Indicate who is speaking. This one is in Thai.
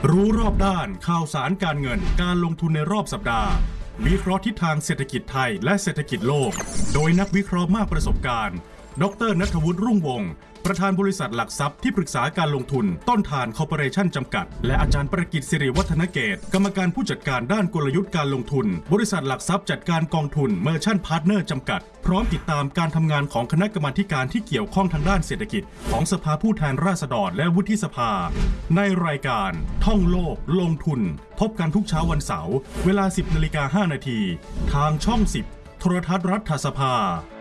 Speaker 1: รู้รอบด้านข่าวสารการเงินการลงทุนในรอบสัปดาห์วิเคราะห์ทิศทางเศรษฐกิจไทยและเศรษฐกิจโลกโดยนักวิเคราะห์มากประสบการณ์ดร.ณัฐวุฒิรุ่งวงศ์ประธานบริษัทหลักทรัพย์ที่ปรึกษาการลงทุนต้นทานคอร์ปอเรชั่นจำกัดและอาจารย์ประกิตสิริวัฒนเกตกรรมการผู้จัดการด้านกลยุทธ์การลงทุนบริษัทหลักทรัพย์จัดการกองทุนเมอร์ชั่นพาร์ทเนอร์จำกัดพร้อมติดตามการทำงานของคณะกรรมาการที่เกี่ยวข้องทางด้านเศรษฐกิจของสภาผู้แทนราษฎรและวุฒิสภาในรายการท่องโลกลงทุนพบกันทุกเช้าวันเสาร์เวลา 10:05 น.ทางช่อง 10โทรทัศน์รัฐสภา